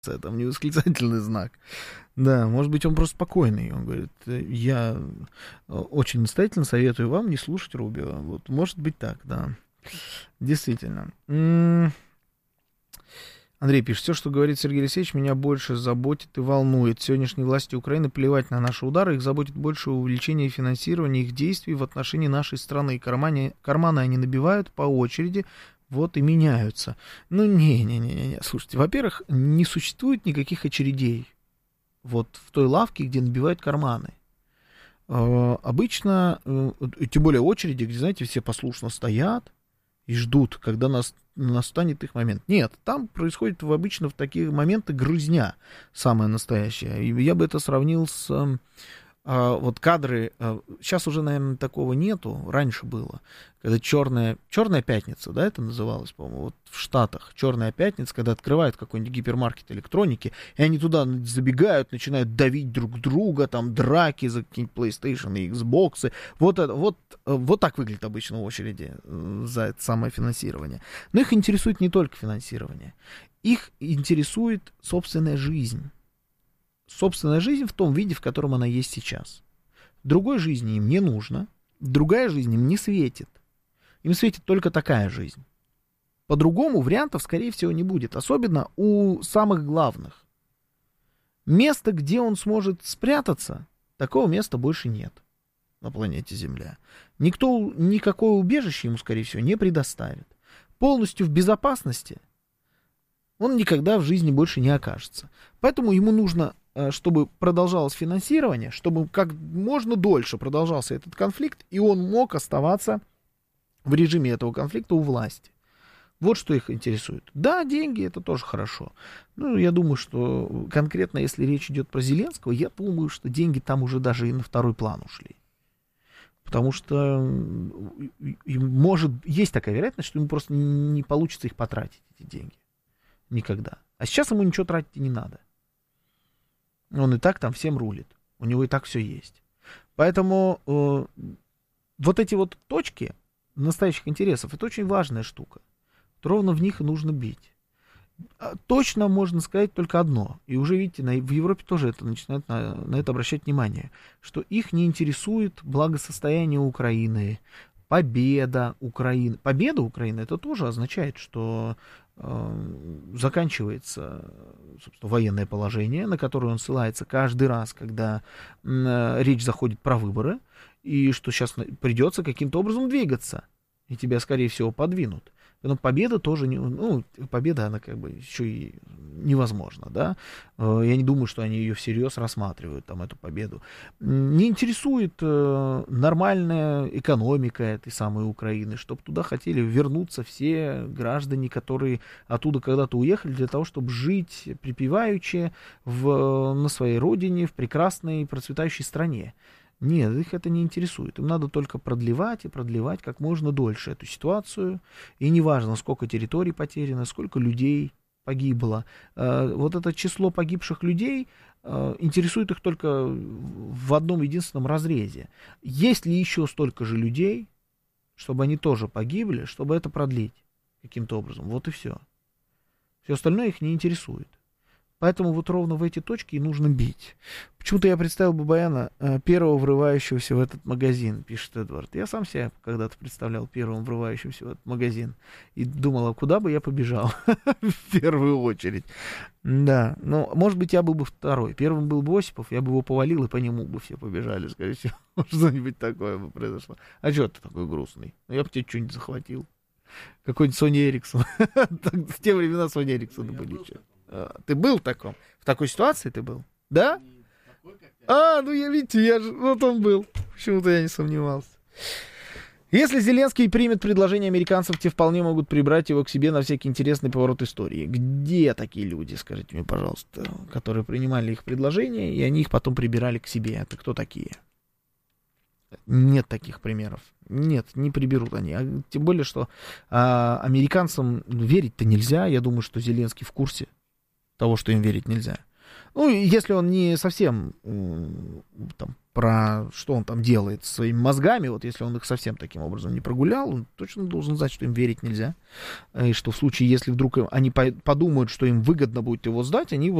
там не восклицательный знак. Да, может быть, он просто спокойный. Он говорит, я очень настоятельно советую вам не слушать Рубио. Вот, может быть так, да. Действительно. Андрей пишет, все, что говорит Сергей Алексеевич, меня больше заботит и волнует. Сегодняшней власти Украины плевать на наши удары, их заботит больше увеличение финансирования их действий в отношении нашей страны. Карманы они набивают по очереди, вот и меняются. Ну, не. Слушайте, во-первых, не существует никаких очередей вот в той лавке, где набивают карманы. Обычно, тем более очереди, где, знаете, все послушно стоят и ждут, когда настанет их момент. Нет, там происходит обычно в такие моменты грызня самая настоящая. И я бы это сравнил с вот кадры. Сейчас уже, наверное, такого нету. Раньше было, когда черная пятница, да, это называлось, по-моему, вот в Штатах. Черная пятница, когда открывают какой-нибудь гипермаркет электроники, и они туда забегают, начинают давить друг друга, там драки за какие-нибудь PlayStation и Xbox. Вот так выглядит обычно в очереди за это самое финансирование. Но их интересует не только финансирование. Их интересует собственная жизнь. Собственная жизнь в том виде, в котором она есть сейчас. Другой жизни им не нужно, другая жизнь им не светит. Им светит только такая жизнь. По-другому вариантов, скорее всего, не будет. Особенно у самых главных. Место, где он сможет спрятаться, такого места больше нет на планете Земля. Никто никакое убежище ему, скорее всего, не предоставит. Полностью в безопасности он никогда в жизни больше не окажется. Поэтому ему нужно, чтобы продолжалось финансирование, чтобы как можно дольше продолжался этот конфликт, и он мог оставаться в режиме этого конфликта у власти. Вот что их интересует. Да, деньги, это тоже хорошо. Ну, я думаю, что конкретно, если речь идет про Зеленского, я думаю, что деньги там уже даже и на второй план ушли. Потому что есть такая вероятность, что ему просто не получится их потратить, эти деньги. Никогда. А сейчас ему ничего тратить и не надо. Он и так там всем рулит. У него и так все есть. Поэтому вот эти вот точки настоящих интересов, это очень важная штука. Ровно в них и нужно бить. Точно можно сказать только одно. И уже, видите, в Европе тоже это начинают на это обращать внимание. Что их не интересует благосостояние Украины, победа Украины. Победа Украины, это тоже означает, что заканчивается, собственно, военное положение, на которое он ссылается каждый раз, когда речь заходит про выборы, и что сейчас придется каким-то образом двигаться, и тебя, скорее всего, подвинут. Но победа тоже победа, она как бы еще и невозможна, да. Я не думаю, что они ее всерьез рассматривают, там, эту победу. Не интересует нормальная экономика этой самой Украины, чтобы туда хотели вернуться все граждане, которые оттуда когда-то уехали для того, чтобы жить припеваючи на своей родине, в прекрасной процветающей стране. Нет, их это не интересует. Им надо только продлевать и продлевать как можно дольше эту ситуацию. И неважно, сколько территорий потеряно, сколько людей погибло. Вот это число погибших людей интересует их только в одном единственном разрезе. Есть ли еще столько же людей, чтобы они тоже погибли, чтобы это продлить каким-то образом? Вот и все. Все остальное их не интересует. Поэтому вот ровно в эти точки и нужно бить. Почему-то я представил Бабаяна первого врывающегося в этот магазин, пишет Эдвард. Я сам себя когда-то представлял первым врывающимся в этот магазин. И думал, а куда бы я побежал в первую очередь. Да, но, может быть, я был бы второй. Первым был бы Осипов, я бы его повалил, и по нему бы все побежали, скорее всего. Что-нибудь такое бы произошло. А что ты такой грустный? Ну, я бы тебе что-нибудь захватил. Какой-нибудь Сони Эриксон. В те времена Сони Эриксона были. Ты был в такой ситуации ты был? Да? Ну видите, вот он был. Почему-то я не сомневался. Если Зеленский примет предложение американцев, те вполне могут прибрать его к себе на всякий интересный поворот истории. Где такие люди, скажите мне, пожалуйста, которые принимали их предложения, и они их потом прибирали к себе? Это кто такие? Нет таких примеров. Нет, не приберут они. Тем более, что американцам верить-то нельзя. Я думаю, что Зеленский в курсе того, что им верить нельзя. Ну, если он не совсем там, про что он там делает со своими мозгами, вот если он их совсем таким образом не прогулял, он точно должен знать, что им верить нельзя. И что в случае, если вдруг они подумают, что им выгодно будет его сдать, они его